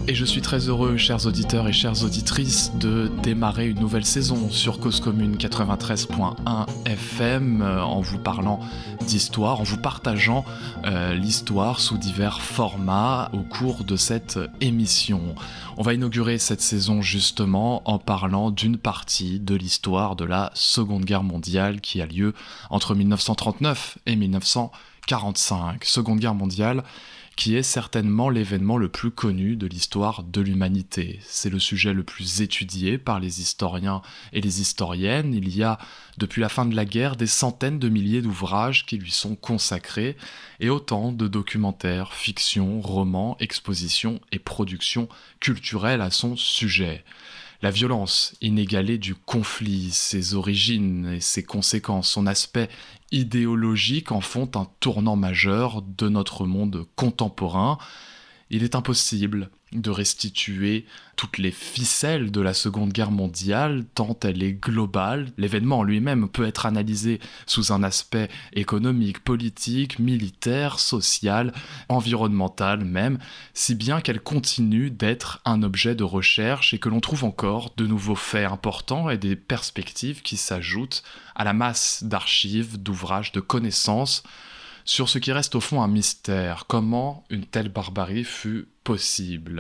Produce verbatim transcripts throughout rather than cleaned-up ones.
Et je suis très heureux, chers auditeurs et chères auditrices, de démarrer une nouvelle saison sur Cause Commune quatre-vingt-treize point un F M euh, en vous parlant d'histoire, en vous partageant euh, l'histoire sous divers formats au cours de cette émission. On va inaugurer cette saison justement en parlant d'une partie de l'histoire de la Seconde Guerre mondiale qui a lieu entre mille neuf cent trente-neuf et mille neuf cent quarante-cinq. Seconde Guerre mondiale qui est certainement l'événement le plus connu de l'histoire de l'humanité. C'est le sujet le plus étudié par les historiens et les historiennes. Il y a, depuis la fin de la guerre, des centaines de milliers d'ouvrages qui lui sont consacrés, et autant de documentaires, fictions, romans, expositions et productions culturelles à son sujet. La violence inégalée du conflit, ses origines et ses conséquences, son aspect idéologique en font un tournant majeur de notre monde contemporain. Il est impossible de restituer toutes les ficelles de la Seconde Guerre mondiale, tant elle est globale. L'événement lui-même peut être analysé sous un aspect économique, politique, militaire, social, environnemental même, si bien qu'elle continue d'être un objet de recherche et que l'on trouve encore de nouveaux faits importants et des perspectives qui s'ajoutent à la masse d'archives, d'ouvrages, de connaissances sur ce qui reste au fond un mystère. Comment une telle barbarie fut possible ?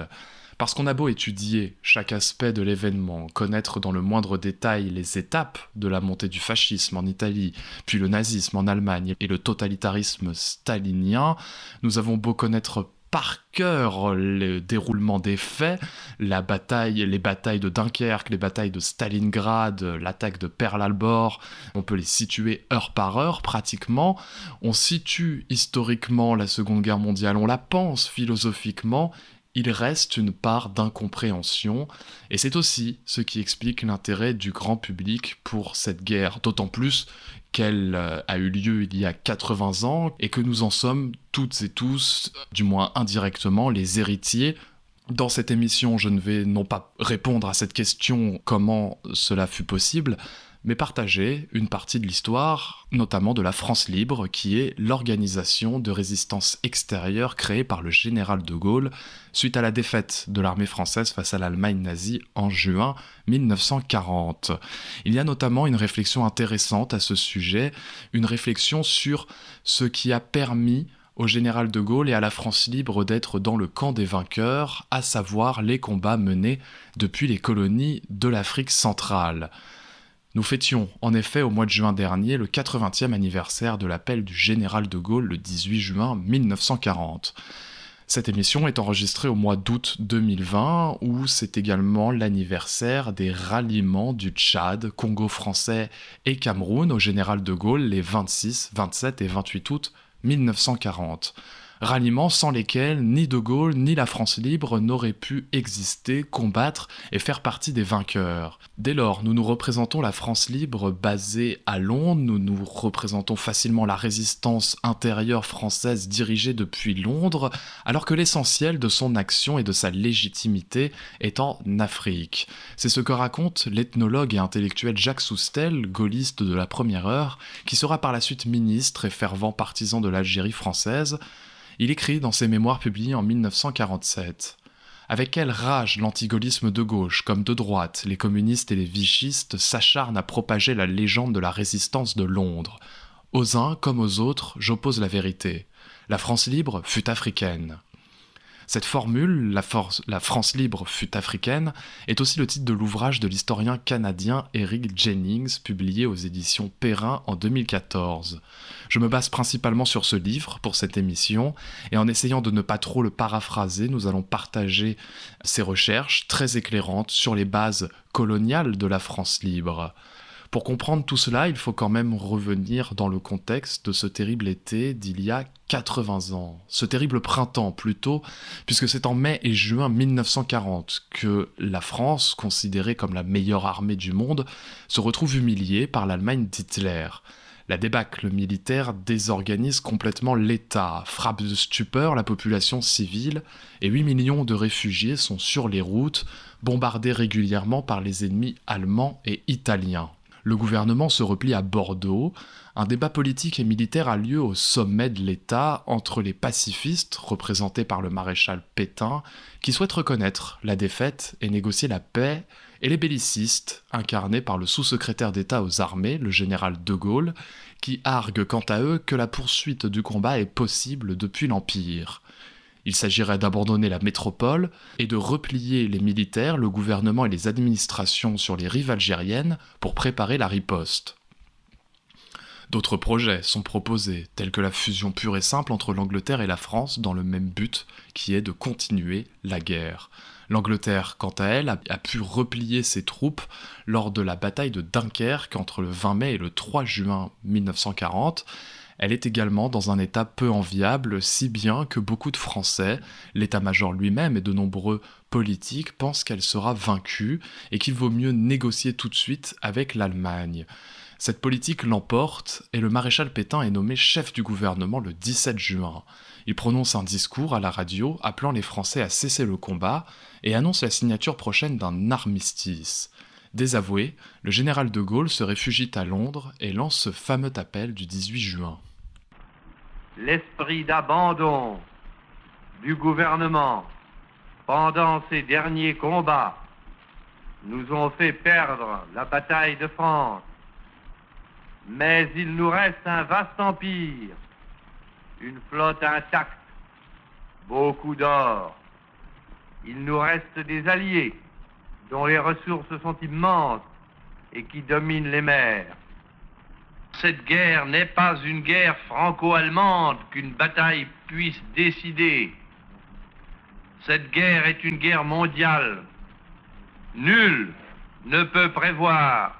Parce qu'on a beau étudier chaque aspect de l'événement, connaître dans le moindre détail les étapes de la montée du fascisme en Italie, puis le nazisme en Allemagne et le totalitarisme stalinien, nous avons beau connaître par cœur le déroulement des faits, la bataille, les batailles de Dunkerque, les batailles de Stalingrad, l'attaque de Pearl Harbor, on peut les situer heure par heure pratiquement. On situe historiquement la Seconde Guerre mondiale, on la pense philosophiquement, il reste une part d'incompréhension, et c'est aussi ce qui explique l'intérêt du grand public pour cette guerre, d'autant plus qu'elle a eu lieu il y a quatre-vingts ans, et que nous en sommes toutes et tous, du moins indirectement, les héritiers. Dans cette émission, je ne vais non pas répondre à cette question « comment cela fut possible », mais partager une partie de l'histoire, notamment de la France libre, qui est l'organisation de résistance extérieure créée par le général de Gaulle suite à la défaite de l'armée française face à l'Allemagne nazie en juin mille neuf cent quarante. Il y a notamment une réflexion intéressante à ce sujet, une réflexion sur ce qui a permis au général de Gaulle et à la France libre d'être dans le camp des vainqueurs, à savoir les combats menés depuis les colonies de l'Afrique centrale. Nous fêtions en effet au mois de juin dernier le quatre-vingtième anniversaire de l'appel du général de Gaulle le dix-huit juin mille neuf cent quarante. Cette émission est enregistrée au mois d'août deux mille vingt, où c'est également l'anniversaire des ralliements du Tchad, Congo français et Cameroun au général de Gaulle les vingt-six, vingt-sept et vingt-huit août mille neuf cent quarante. Ralliements sans lesquels ni de Gaulle ni la France libre n'auraient pu exister, combattre et faire partie des vainqueurs. Dès lors, nous nous représentons la France libre basée à Londres, nous nous représentons facilement la résistance intérieure française dirigée depuis Londres, alors que l'essentiel de son action et de sa légitimité est en Afrique. C'est ce que raconte l'ethnologue et intellectuel Jacques Soustelle, gaulliste de la première heure, qui sera par la suite ministre et fervent partisan de l'Algérie française. Il écrit dans ses mémoires publiés en mille neuf cent quarante-sept « Avec quelle rage l'antigaullisme de gauche comme de droite, les communistes et les vichistes s'acharnent à propager la légende de la résistance de Londres. Aux uns comme aux autres, j'oppose la vérité. La France libre fut africaine. » Cette formule, la, force, la France libre fut africaine, est aussi le titre de l'ouvrage de l'historien canadien Eric Jennings, publié aux éditions Perrin en deux mille quatorze. Je me base principalement sur ce livre pour cette émission, et en essayant de ne pas trop le paraphraser, nous allons partager ces recherches très éclairantes sur les bases coloniales de la France libre. Pour comprendre tout cela, il faut quand même revenir dans le contexte de ce terrible été d'il y a quatre-vingts ans. Ce terrible printemps plutôt, puisque c'est en mai et juin mille neuf cent quarante que la France, considérée comme la meilleure armée du monde, se retrouve humiliée par l'Allemagne d'Hitler. La débâcle militaire désorganise complètement l'État, frappe de stupeur la population civile, et huit millions de réfugiés sont sur les routes, bombardés régulièrement par les ennemis allemands et italiens. Le gouvernement se replie à Bordeaux. Un débat politique et militaire a lieu au sommet de l'État entre les pacifistes, représentés par le maréchal Pétain, qui souhaitent reconnaître la défaite et négocier la paix, et les bellicistes, incarnés par le sous-secrétaire d'État aux armées, le général de Gaulle, qui arguent quant à eux que la poursuite du combat est possible depuis l'Empire. Il s'agirait d'abandonner la métropole et de replier les militaires, le gouvernement et les administrations sur les rives algériennes pour préparer la riposte. D'autres projets sont proposés, tels que la fusion pure et simple entre l'Angleterre et la France dans le même but, qui est de continuer la guerre. L'Angleterre, quant à elle, a, a pu replier ses troupes lors de la bataille de Dunkerque entre le vingt mai et le trois juin mille neuf cent quarante. Elle est également dans un état peu enviable, si bien que beaucoup de Français, l'état-major lui-même et de nombreux politiques pensent qu'elle sera vaincue et qu'il vaut mieux négocier tout de suite avec l'Allemagne. Cette politique l'emporte et le maréchal Pétain est nommé chef du gouvernement le dix-sept juin. Il prononce un discours à la radio appelant les Français à cesser le combat et annonce la signature prochaine d'un armistice. Désavoué, le général de Gaulle se réfugie à Londres et lance ce fameux appel du dix-huit juin. L'esprit d'abandon du gouvernement pendant ces derniers combats nous ont fait perdre la bataille de France. Mais il nous reste un vaste empire, une flotte intacte, beaucoup d'or. Il nous reste des alliés dont les ressources sont immenses et qui dominent les mers. Cette guerre n'est pas une guerre franco-allemande qu'une bataille puisse décider. Cette guerre est une guerre mondiale. Nul ne peut prévoir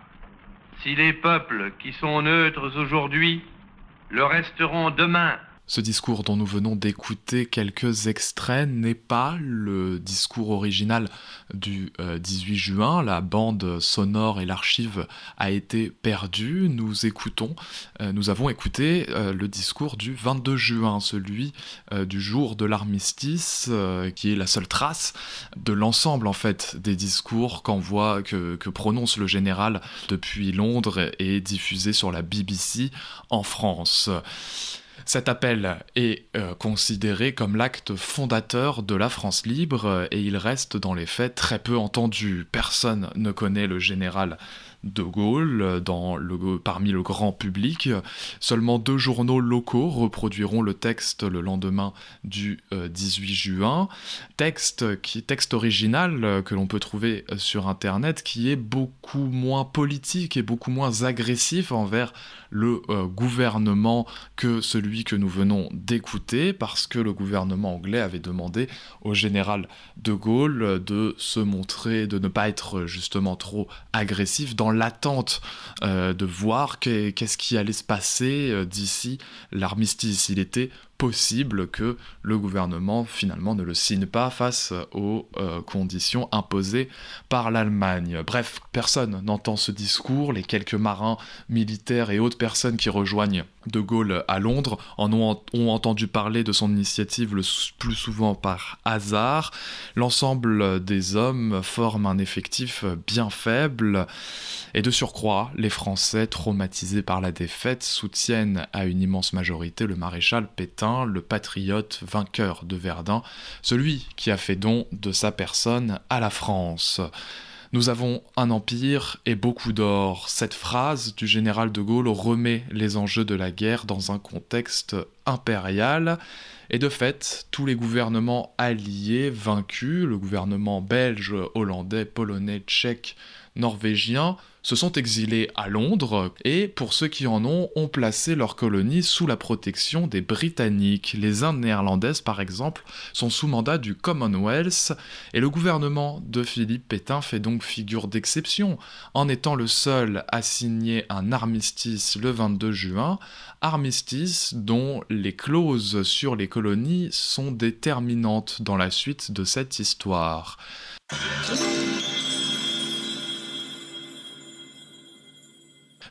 si les peuples qui sont neutres aujourd'hui le resteront demain. Ce discours dont nous venons d'écouter quelques extraits n'est pas le discours original du euh, dix-huit juin. La bande sonore et l'archive a été perdue. Nous écoutons, euh, nous avons écouté euh, le discours du vingt-deux juin, celui euh, du jour de l'armistice, euh, qui est la seule trace de l'ensemble en fait des discours qu'envoie, que, que prononce le général depuis Londres et diffusé sur la B B C en France. Cet appel est euh, considéré comme l'acte fondateur de la France libre et il reste dans les faits très peu entendu. Personne ne connaît le général de Gaulle dans le, parmi le grand public. Seulement deux journaux locaux reproduiront le texte le lendemain du euh, dix-huit juin. Texte, qui, texte original euh, que l'on peut trouver sur Internet qui est beaucoup moins politique et beaucoup moins agressif envers le euh, gouvernement que celui que nous venons d'écouter, parce que le gouvernement anglais avait demandé au général de Gaulle de se montrer, de ne pas être justement trop agressif dans l'attente euh, de voir qu'est-ce qui allait se passer euh, d'ici l'armistice. Il était possible que le gouvernement finalement ne le signe pas face aux euh, conditions imposées par l'Allemagne. Bref, personne n'entend ce discours. Les quelques marins militaires et autres personnes qui rejoignent de Gaulle à Londres en ont, ont entendu parler de son initiative le plus souvent par hasard. L'ensemble des hommes forment un effectif bien faible et de surcroît, les Français traumatisés par la défaite soutiennent à une immense majorité le maréchal Pétain, le patriote vainqueur de Verdun, celui qui a fait don de sa personne à la France. Nous avons un empire et beaucoup d'or. Cette phrase du général de Gaulle remet les enjeux de la guerre dans un contexte impérial. Et de fait, tous les gouvernements alliés vaincus, le gouvernement belge, hollandais, polonais, tchèque, norvégien, se sont exilés à Londres et, pour ceux qui en ont, ont placé leur colonie sous la protection des Britanniques. Les Indes néerlandaises, par exemple, sont sous mandat du Commonwealth et le gouvernement de Philippe Pétain fait donc figure d'exception en étant le seul à signer un armistice le vingt-deux juin, armistice dont les clauses sur les colonies sont déterminantes dans la suite de cette histoire.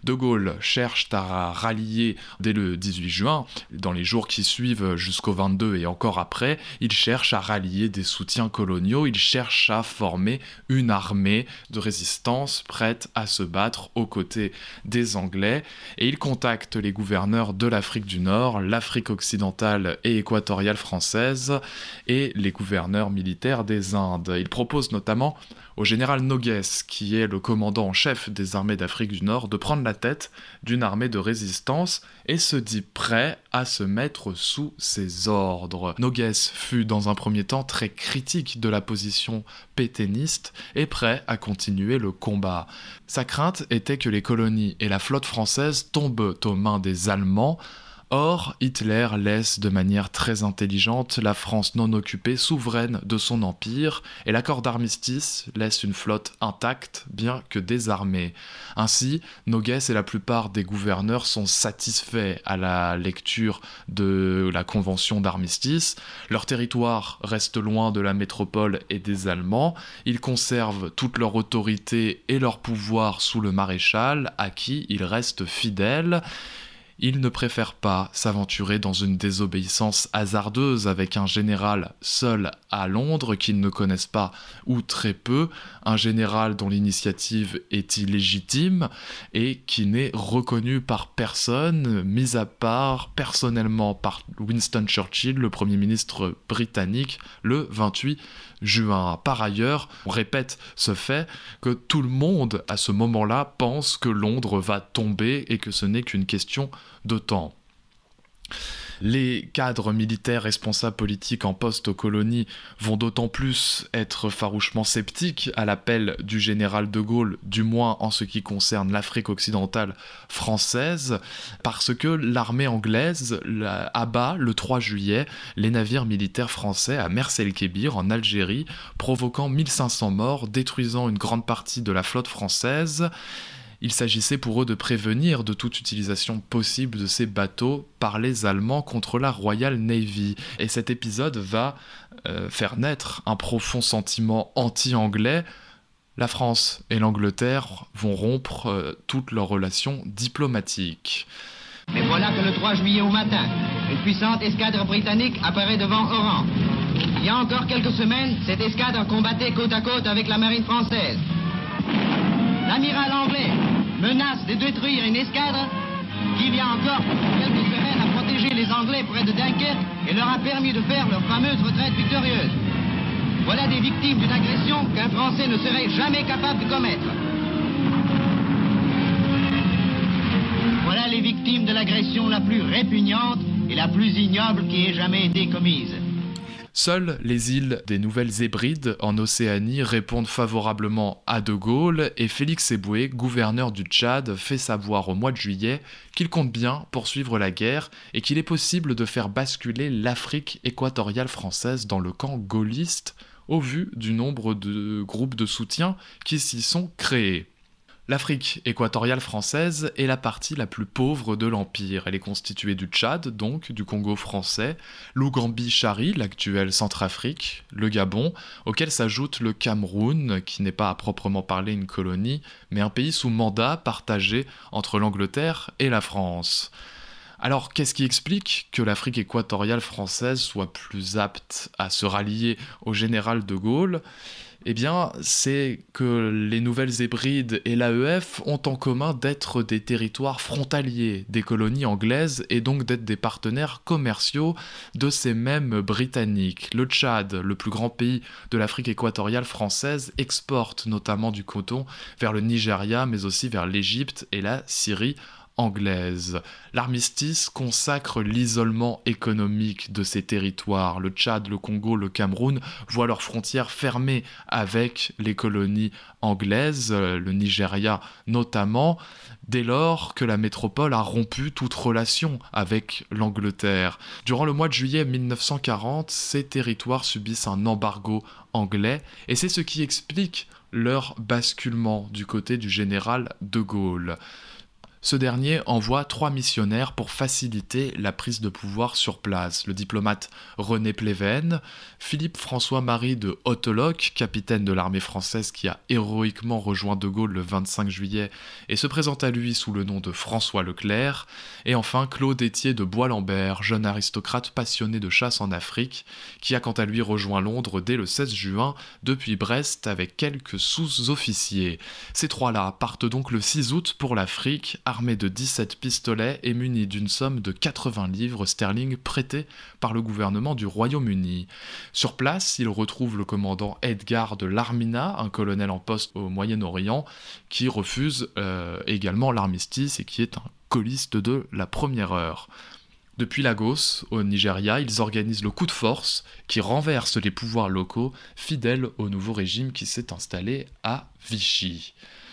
De Gaulle cherche à rallier dès le dix-huit juin, dans les jours qui suivent jusqu'au vingt-deux et encore après, il cherche à rallier des soutiens coloniaux, il cherche à former une armée de résistance prête à se battre aux côtés des Anglais, et il contacte les gouverneurs de l'Afrique du Nord, l'Afrique occidentale et équatoriale française, et les gouverneurs militaires des Indes. Il propose notamment au général Noguès, qui est le commandant en chef des armées d'Afrique du Nord, de prendre la tête d'une armée de résistance et se dit prêt à se mettre sous ses ordres. Noguès fut dans un premier temps très critique de la position pétainiste et prêt à continuer le combat. Sa crainte était que les colonies et la flotte française tombent aux mains des Allemands. Or, Hitler laisse de manière très intelligente la France non occupée souveraine de son empire, et l'accord d'armistice laisse une flotte intacte, bien que désarmée. Ainsi, Noguès et la plupart des gouverneurs sont satisfaits à la lecture de la convention d'armistice. Leur territoire reste loin de la métropole et des Allemands. Ils conservent toute leur autorité et leur pouvoir sous le maréchal, à qui ils restent fidèles. Ils ne préfèrent pas s'aventurer dans une désobéissance hasardeuse avec un général seul à Londres qu'ils ne connaissent pas ou très peu, un général dont l'initiative est illégitime et qui n'est reconnu par personne, mis à part personnellement par Winston Churchill, le Premier ministre britannique, le vingt-huit juin. Par ailleurs, on répète ce fait que tout le monde à ce moment-là pense que Londres va tomber et que ce n'est qu'une question de temps. Les cadres militaires responsables politiques en poste aux colonies vont d'autant plus être farouchement sceptiques à l'appel du général de Gaulle, du moins en ce qui concerne l'Afrique occidentale française, parce que l'armée anglaise abat le trois juillet les navires militaires français à Mers el-Kébir en Algérie, provoquant mille cinq cents morts, détruisant une grande partie de la flotte française. Il s'agissait pour eux de prévenir de toute utilisation possible de ces bateaux par les Allemands contre la Royal Navy. Et cet épisode va euh, faire naître un profond sentiment anti-anglais. La France et l'Angleterre vont rompre euh, toutes leurs relations diplomatiques. Mais voilà que le trois juillet au matin, une puissante escadre britannique apparaît devant Oran. Il y a encore quelques semaines, cette escadre combattait côte à côte avec la marine française. L'amiral anglais menace de détruire une escadre qui, il y a encore quelques semaines, a protégé les Anglais près de Dunkerque et leur a permis de faire leur fameuse retraite victorieuse. Voilà des victimes d'une agression qu'un Français ne serait jamais capable de commettre. Voilà les victimes de l'agression la plus répugnante et la plus ignoble qui ait jamais été commise. Seules les îles des Nouvelles Hébrides en Océanie répondent favorablement à De Gaulle et Félix Éboué, gouverneur du Tchad, fait savoir au mois de juillet qu'il compte bien poursuivre la guerre et qu'il est possible de faire basculer l'Afrique équatoriale française dans le camp gaulliste au vu du nombre de groupes de soutien qui s'y sont créés. L'Afrique équatoriale française est la partie la plus pauvre de l'Empire. Elle est constituée du Tchad, donc du Congo français, l'Ougambie-Chari, l'actuelle Centrafrique, le Gabon, auquel s'ajoute le Cameroun, qui n'est pas à proprement parler une colonie, mais un pays sous mandat partagé entre l'Angleterre et la France. Alors, qu'est-ce qui explique que l'Afrique équatoriale française soit plus apte à se rallier au général de Gaulle ? Eh bien, c'est que les Nouvelles Hébrides et l'A E F ont en commun d'être des territoires frontaliers des colonies anglaises et donc d'être des partenaires commerciaux de ces mêmes Britanniques. Le Tchad, le plus grand pays de l'Afrique équatoriale française, exporte notamment du coton vers le Nigeria, mais aussi vers l'Égypte et la Syrie anglaise. L'armistice consacre l'isolement économique de ces territoires. Le Tchad, le Congo, le Cameroun voient leurs frontières fermées avec les colonies anglaises, le Nigeria notamment, dès lors que la métropole a rompu toute relation avec l'Angleterre. Durant le mois de juillet mille neuf cent quarante, ces territoires subissent un embargo anglais et c'est ce qui explique leur basculement du côté du général de Gaulle. Ce dernier envoie trois missionnaires pour faciliter la prise de pouvoir sur place. Le diplomate René Pleven, Philippe-François-Marie de Hautelock, capitaine de l'armée française qui a héroïquement rejoint De Gaulle le vingt-cinq juillet et se présente à lui sous le nom de François Leclerc, et enfin Claude Étier de Bois-Lambert, jeune aristocrate passionné de chasse en Afrique, qui a quant à lui rejoint Londres dès le seize juin depuis Brest avec quelques sous-officiers. Ces trois-là partent donc le six août pour l'Afrique, armé de dix-sept pistolets et muni d'une somme de quatre-vingts livres sterling prêtés par le gouvernement du Royaume-Uni. Sur place, il retrouve le commandant Edgar de Larmina, un colonel en poste au Moyen-Orient, qui refuse euh, également l'armistice et qui est un gaulliste de la première heure. Depuis Lagos, au Nigeria, ils organisent le coup de force qui renverse les pouvoirs locaux fidèles au nouveau régime qui s'est installé à Vichy.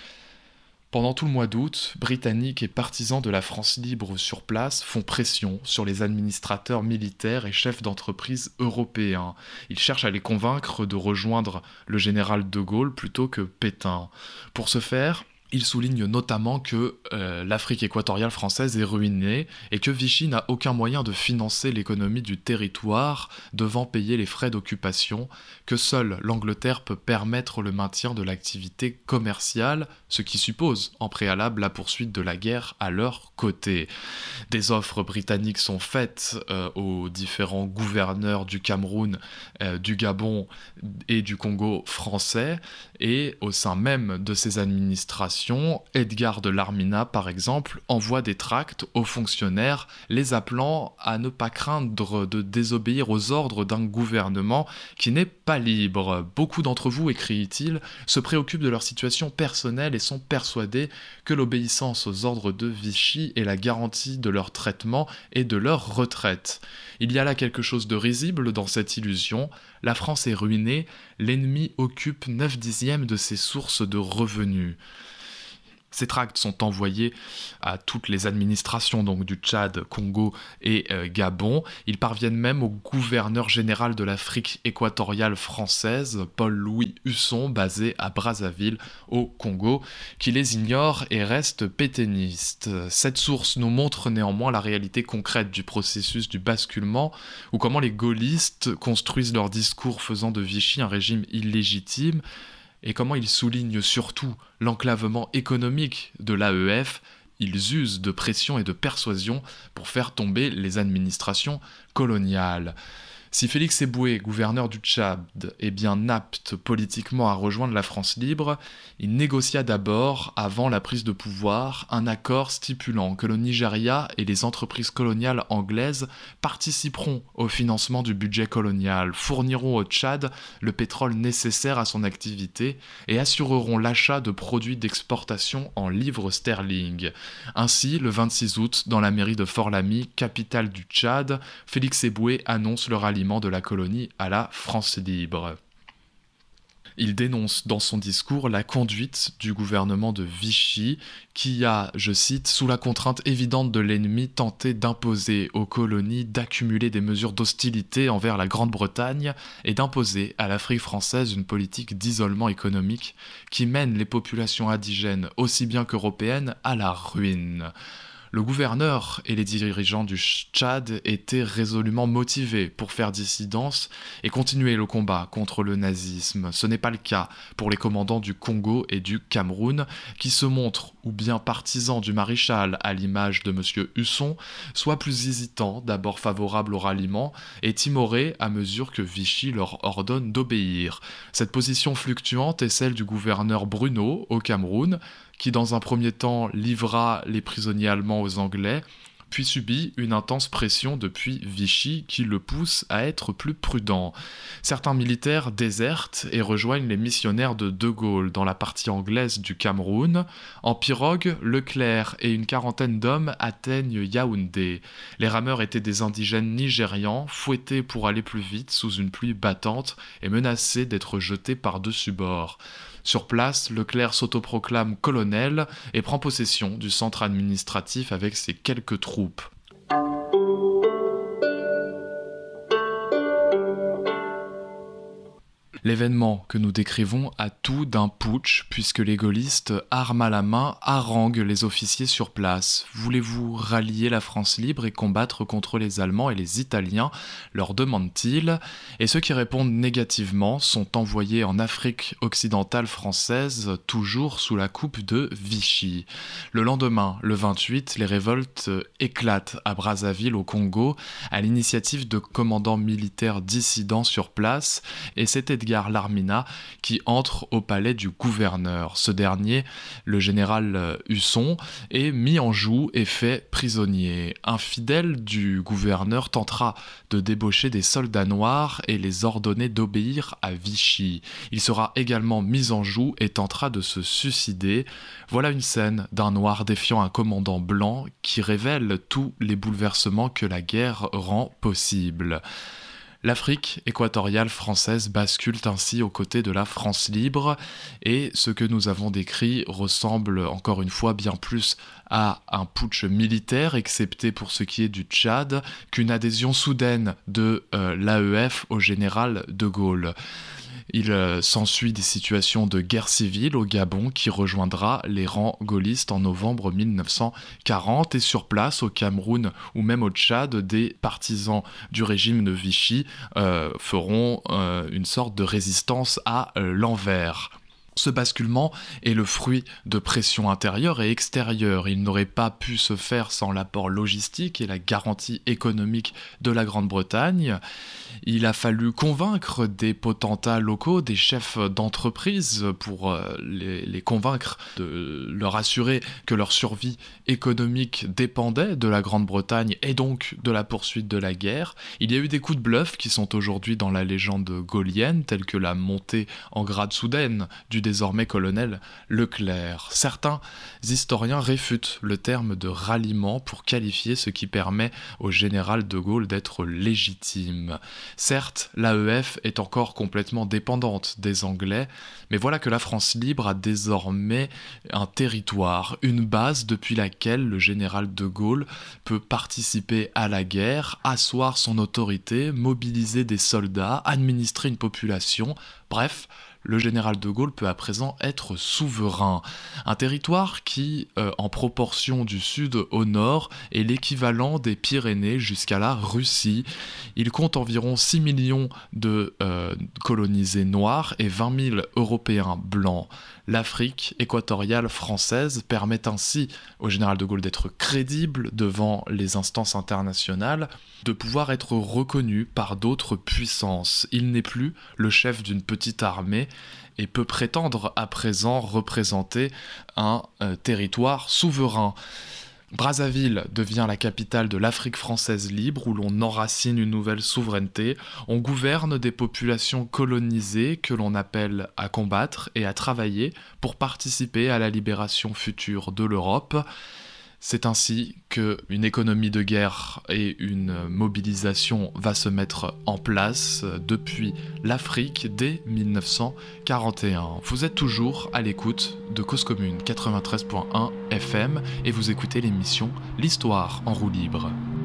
Pendant tout le mois d'août, Britanniques et partisans de la France libre sur place font pression sur les administrateurs militaires et chefs d'entreprise européens. Ils cherchent à les convaincre de rejoindre le général de Gaulle plutôt que Pétain. Pour ce faire, il souligne notamment que euh, l'Afrique équatoriale française est ruinée et que Vichy n'a aucun moyen de financer l'économie du territoire, devant payer les frais d'occupation, que seule l'Angleterre peut permettre le maintien de l'activité commerciale, ce qui suppose en préalable la poursuite de la guerre à leur côté. Des offres britanniques sont faites euh, aux différents gouverneurs du Cameroun, euh, du Gabon et du Congo français, et au sein même de ces administrations, Edgar de Larmina, par exemple, envoie des tracts aux fonctionnaires les appelant à ne pas craindre de désobéir aux ordres d'un gouvernement qui n'est pas libre. Beaucoup d'entre vous, écrit-il, se préoccupent de leur situation personnelle et sont persuadés que l'obéissance aux ordres de Vichy est la garantie de leur traitement et de leur retraite. Il y a là quelque chose de risible dans cette illusion. La France est ruinée, l'ennemi occupe neuf dixièmes de ses sources de revenus. Ces tracts sont envoyés à toutes les administrations donc du Tchad, Congo et euh, Gabon. Ils parviennent même au gouverneur général de l'Afrique équatoriale française, Paul-Louis Husson, basé à Brazzaville, au Congo, qui les ignore et reste pétainiste. Cette source nous montre néanmoins la réalité concrète du processus du basculement, ou comment les gaullistes construisent leur discours faisant de Vichy un régime illégitime, et comment ils soulignent surtout l'enclavement économique de l'A E F. Ils usent de pression et de persuasion pour faire tomber les administrations coloniales. Si Félix Éboué, gouverneur du Tchad, est bien apte politiquement à rejoindre la France libre, il négocia d'abord, avant la prise de pouvoir, un accord stipulant que le Nigeria et les entreprises coloniales anglaises participeront au financement du budget colonial, fourniront au Tchad le pétrole nécessaire à son activité et assureront l'achat de produits d'exportation en livres sterling. Ainsi, le vingt-six août, dans la mairie de Fort-Lamy, capitale du Tchad, Félix Éboué annonce le ralliement de la colonie à la France libre. Il dénonce dans son discours la conduite du gouvernement de Vichy qui a, je cite, sous la contrainte évidente de l'ennemi, tenté d'imposer aux colonies d'accumuler des mesures d'hostilité envers la Grande-Bretagne et d'imposer à l'Afrique française une politique d'isolement économique qui mène les populations indigènes aussi bien qu'européennes à la ruine. Le gouverneur et les dirigeants du Tchad étaient résolument motivés pour faire dissidence et continuer le combat contre le nazisme. Ce n'est pas le cas pour les commandants du Congo et du Cameroun, qui se montrent ou bien partisans du maréchal à l'image de M. Husson, soit plus hésitants, d'abord favorables au ralliement, et timorés à mesure que Vichy leur ordonne d'obéir. Cette position fluctuante est celle du gouverneur Bruno au Cameroun, qui dans un premier temps livra les prisonniers allemands aux Anglais, puis subit une intense pression depuis Vichy qui le pousse à être plus prudent. Certains militaires désertent et rejoignent les missionnaires de De Gaulle dans la partie anglaise du Cameroun. En pirogue, Leclerc et une quarantaine d'hommes atteignent Yaoundé. Les rameurs étaient des indigènes nigérians, fouettés pour aller plus vite sous une pluie battante et menacés d'être jetés par-dessus bord. Sur place, Leclerc s'autoproclame colonel et prend possession du centre administratif avec ses quelques troupes. L'événement que nous décrivons a tout d'un putsch, puisque les gaullistes, armes à la main, haranguent les officiers sur place. Voulez-vous rallier la France libre et combattre contre les Allemands et les Italiens, leur demandent-ils, et ceux qui répondent négativement sont envoyés en Afrique occidentale française, toujours sous la coupe de Vichy. Le lendemain, le vingt-huit, les révoltes éclatent à Brazzaville, au Congo, à l'initiative de commandants militaires dissidents sur place, et c'est Edgar Larmina qui entre au palais du gouverneur. Ce dernier, le général Husson, est mis en joue et fait prisonnier. Un fidèle du gouverneur tentera de débaucher des soldats noirs et les ordonner d'obéir à Vichy. Il sera également mis en joue et tentera de se suicider. Voilà une scène d'un noir défiant un commandant blanc qui révèle tous les bouleversements que la guerre rend possibles. L'Afrique équatoriale française bascule ainsi aux côtés de la France libre, et ce que nous avons décrit ressemble encore une fois bien plus à un putsch militaire, excepté pour ce qui est du Tchad, qu'une adhésion soudaine de euh, l'A E F au général de Gaulle. Il euh, s'ensuit des situations de guerre civile au Gabon qui rejoindra les rangs gaullistes en novembre mille neuf cent quarante, et sur place au Cameroun ou même au Tchad, des partisans du régime de Vichy euh, feront euh, une sorte de résistance à euh, l'envers. Ce basculement est le fruit de pressions intérieures et extérieures. Il n'aurait pas pu se faire sans l'apport logistique et la garantie économique de la Grande-Bretagne. Il a fallu convaincre des potentats locaux, des chefs d'entreprise, pour euh, les, les convaincre de leur assurer que leur survie économique dépendait de la Grande-Bretagne et donc de la poursuite de la guerre. Il y a eu des coups de bluff qui sont aujourd'hui dans la légende gaullienne, tels que la montée en grade soudaine du désormais colonel Leclerc. Certains historiens réfutent le terme de ralliement pour qualifier ce qui permet au général de Gaulle d'être légitime. Certes, l'A E F est encore complètement dépendante des Anglais, mais voilà que la France libre a désormais un territoire, une base depuis laquelle le général de Gaulle peut participer à la guerre, asseoir son autorité, mobiliser des soldats, administrer une population, bref, le général de Gaulle peut à présent être souverain. Un territoire qui, euh, en proportion du sud au nord, est l'équivalent des Pyrénées jusqu'à la Russie. Il compte environ six millions de euh, colonisés noirs et vingt mille Européens blancs. L'Afrique équatoriale française permet ainsi au général de Gaulle d'être crédible devant les instances internationales, de pouvoir être reconnu par d'autres puissances. Il n'est plus le chef d'une petite armée et peut prétendre à présent représenter un euh, territoire souverain. Brazzaville devient la capitale de l'Afrique française libre, où l'on enracine une nouvelle souveraineté. On gouverne des populations colonisées que l'on appelle à combattre et à travailler pour participer à la libération future de l'Europe. C'est ainsi qu'une économie de guerre et une mobilisation va se mettre en place depuis l'Afrique dès mille neuf cent quarante et un. Vous êtes toujours à l'écoute de Cause Commune quatre-vingt-treize point un F M et vous écoutez l'émission L'Histoire en roue libre.